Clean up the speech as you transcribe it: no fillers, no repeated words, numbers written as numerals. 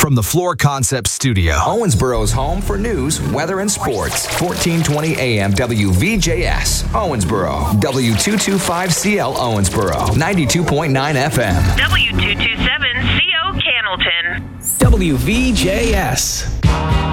from the Floor Concepts studio. Owensboro's home for news, weather, and sports. 1420 AM WVJS, Owensboro. W225CL Owensboro. 92.9 FM. W227CO Cannleton. WVJS.